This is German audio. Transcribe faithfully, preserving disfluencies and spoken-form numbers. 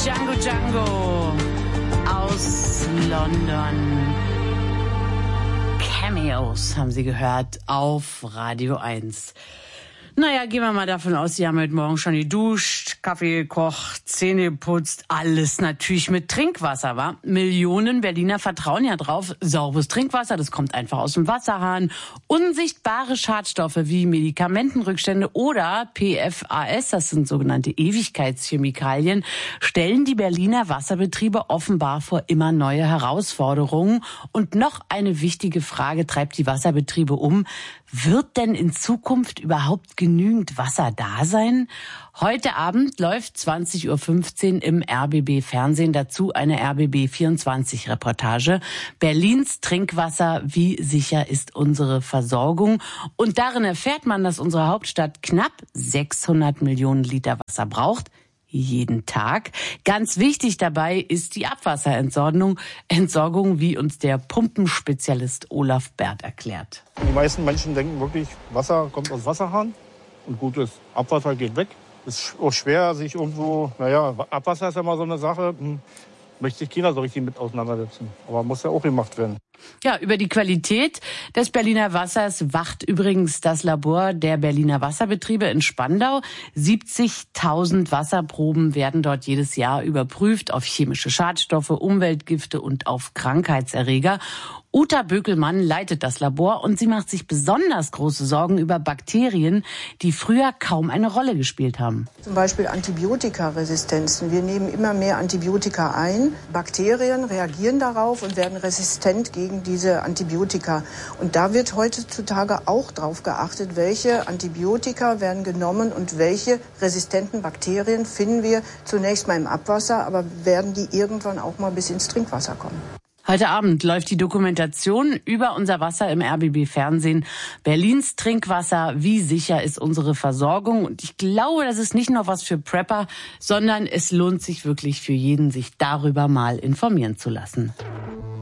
Django Django aus London. Cameos haben Sie gehört auf Radio eins. Naja, gehen wir mal davon aus, Sie haben heute Morgen schon geduscht, Kaffee gekocht, Zähne geputzt, alles natürlich mit Trinkwasser, wa? Millionen Berliner vertrauen ja drauf, sauberes Trinkwasser, das kommt einfach aus dem Wasserhahn. Unsichtbare Schadstoffe wie Medikamentenrückstände oder P F A S, das sind sogenannte Ewigkeitschemikalien, stellen die Berliner Wasserbetriebe offenbar vor immer neue Herausforderungen. Und noch eine wichtige Frage treibt die Wasserbetriebe um. Wird denn in Zukunft überhaupt genügend Wasser da sein? Heute Abend läuft zwanzig Uhr fünfzehn im R B B Fernsehen dazu eine R B B vierundzwanzig Reportage. Berlins Trinkwasser, wie sicher ist unsere Versorgung? Und darin erfährt man, dass unsere Hauptstadt knapp sechshundert Millionen Liter Wasser braucht. Jeden Tag. Ganz wichtig dabei ist die Abwasserentsorgung, Entsorgung, wie uns der Pumpenspezialist Olaf Bert erklärt. Die meisten Menschen denken wirklich, Wasser kommt aus Wasserhahn und gut ist. Abwasser geht weg. Es ist auch schwer, sich irgendwo, naja, Abwasser ist ja immer so eine Sache, hm, möchte sich keiner so richtig mit auseinandersetzen. Aber muss ja auch gemacht werden. Ja, über die Qualität des Berliner Wassers wacht übrigens das Labor der Berliner Wasserbetriebe in Spandau. siebzigtausend Wasserproben werden dort jedes Jahr überprüft auf chemische Schadstoffe, Umweltgifte und auf Krankheitserreger. Uta Bökelmann leitet das Labor und sie macht sich besonders große Sorgen über Bakterien, die früher kaum eine Rolle gespielt haben. Zum Beispiel Antibiotikaresistenzen. Wir nehmen immer mehr Antibiotika ein. Bakterien reagieren darauf und werden resistent gegen diese Antibiotika. Und da wird heutzutage auch drauf geachtet, welche Antibiotika werden genommen und welche resistenten Bakterien finden wir zunächst mal im Abwasser, aber werden die irgendwann auch mal bis ins Trinkwasser kommen. Heute Abend läuft die Dokumentation über unser Wasser im R B B Fernsehen. Berlins Trinkwasser, wie sicher ist unsere Versorgung? Und ich glaube, das ist nicht nur was für Prepper, sondern es lohnt sich wirklich für jeden, sich darüber mal informieren zu lassen.